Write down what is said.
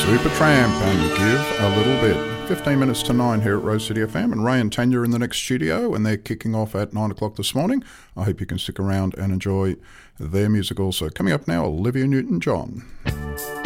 Supertramp and Give a Little Bit. 15 minutes to 9 here at Rose City FM, and Ray and Tanya are in the next studio, and they're kicking off at 9 o'clock this morning. I hope you can stick around and enjoy their music also. Coming up now, Olivia Newton-John.